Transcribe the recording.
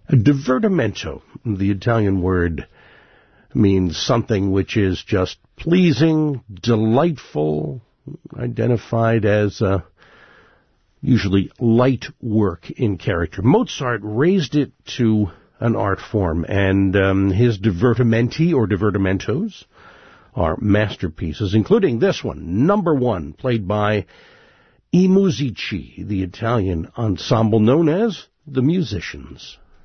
Divertimento, the Italian word, means something which is just pleasing, delightful, identified as usually light work in character. Mozart raised it to an art form, and his divertimenti or divertimentos are masterpieces, including this one, number 1, played by I Musici, the Italian ensemble known as the Musicians.